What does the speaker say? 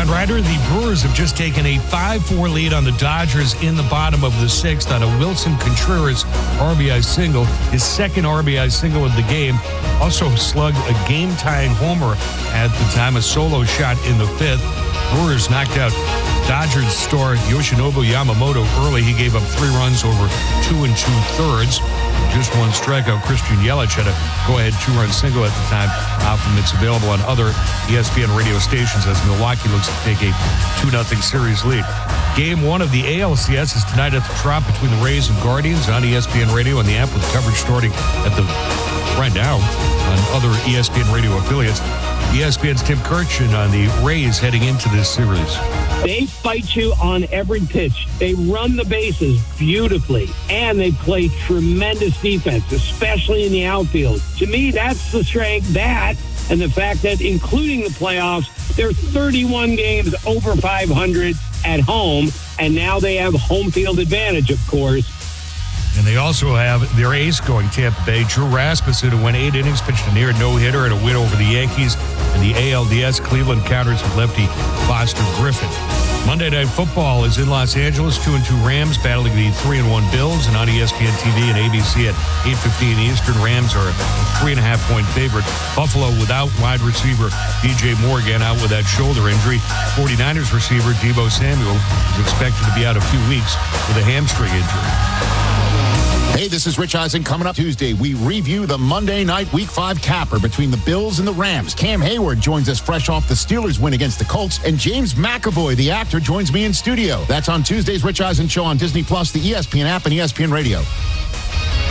Ryder, the Brewers have just taken a 5-4 lead on the Dodgers in the bottom of the 6th on a Wilson Contreras RBI single, his second RBI single of the game. Also slugged a game-tying homer at the time, a solo shot in the 5th. Brewers knocked out Dodgers star Yoshinobu Yamamoto early. He gave up 3 runs over 2 2/3. Just one strikeout. Christian Yelich had a go-ahead 2-run single at the time. From it's available on other ESPN radio stations as Milwaukee looks to take a 2-0 series lead. Game 1 of the ALCS is tonight at the Trop between the Rays and Guardians on ESPN Radio and the app, with coverage starting at the right now on other ESPN Radio affiliates. ESPN's Tim Kurkjian on the Rays heading into this series. They fight you on every pitch. They run the bases beautifully, and they play tremendous defense, especially in the outfield. To me, that's the strength, that, and the fact that, including the playoffs, they're 31 games over 500 at home, and now they have home field advantage, of course. And they also have their ace going, Tampa Bay, Drew Rasmussen, who went 8 innings, pitched a near no-hitter and a win over the Yankees. And the ALDS Cleveland counters with lefty Foster Griffin. Monday Night Football is in Los Angeles. 2-2 Rams battling the 3-1 Bills. And on ESPN TV and ABC at 8:15 Eastern, Rams are a 3.5-point favorite. Buffalo without wide receiver DJ Morgan, out with that shoulder injury. 49ers receiver Deebo Samuel is expected to be out a few weeks with a hamstring injury. Hey, this is Rich Eisen. Coming up Tuesday, we review the Monday night Week 5 capper between the Bills and the Rams. Cam Hayward joins us fresh off the Steelers win against the Colts, and James McAvoy, the actor, joins me in studio. That's on Tuesday's Rich Eisen Show on Disney+, the ESPN app, and ESPN Radio.